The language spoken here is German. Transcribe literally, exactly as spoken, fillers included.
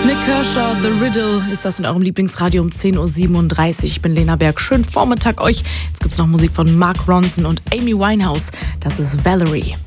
Nick Kershaw, The Riddle ist das in eurem Lieblingsradio um zehn Uhr siebenunddreißig. Ich bin Lena Berg. Schönen Vormittag euch. Jetzt gibt's noch Musik von Mark Ronson und Amy Winehouse. Das ist Valerie.